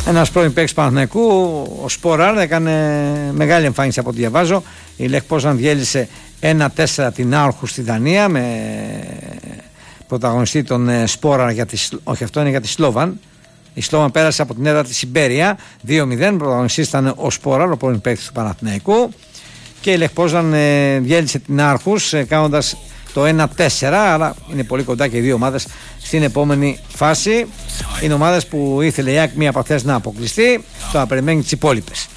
Ένας πρώην παίκτης Παναθηναϊκού, ο Σπόραρ, έκανε μεγάλη εμφάνιση από ό,τι διαβάζω. Η Λεχ Πόζαν διέλυσε 1-4 την Άρχου στη Δανία με πρωταγωνιστή τον Σπόραρ, όχι, αυτό είναι για τη Σλόβαν. Η Σλόβαν πέρασε από την έδρα της Ιμπέρια 2-0. Πρωταγωνιστής ήταν ο Σπόραρ, ο πρώην παίκτης του Παναθηναϊκού. Και η Λεχ Πόζαν διέλυσε την Άρχους κάνοντας το 1-4, αλλά είναι πολύ κοντά και οι δύο ομάδες στην επόμενη φάση. Είναι ομάδες που ήθελε η ΑΕΚ μία από αυτές να αποκλειστεί, τώρα περιμένει τις υπόλοιπες.